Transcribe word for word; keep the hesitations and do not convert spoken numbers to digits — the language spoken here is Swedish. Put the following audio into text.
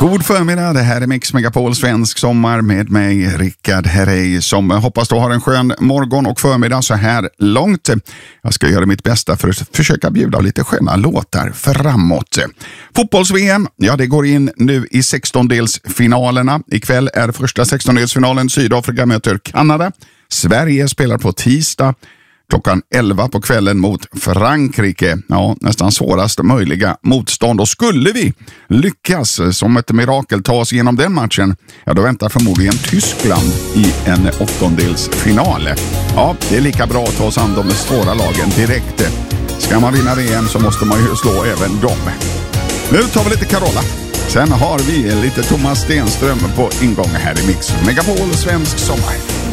God förmiddag, det här är Mix Megapol Svensk Sommar med mig, Rickard Herrey, som hoppas du har en skön morgon och förmiddag så här långt. Jag ska göra mitt bästa för att försöka bjuda lite sköna låtar framåt. Fotbolls-V M, ja det går in nu i sextondelsfinalerna. Ikväll är första sextondelsfinalen, Sydafrika möter Kanada. Sverige spelar på tisdag klockan elva på kvällen mot Frankrike. Ja, nästan svårast möjliga motstånd. Och skulle vi lyckas som ett mirakel ta oss igenom den matchen, ja då väntar förmodligen Tyskland i en åttondelsfinal. Ja, det är lika bra att ta oss an de svåra lagen direkt. Ska man vinna V M så måste man ju slå även dem. Nu tar vi lite Carola. Sen har vi lite Thomas Stenström på ingång här i Mix Megapol Svensk Sommar.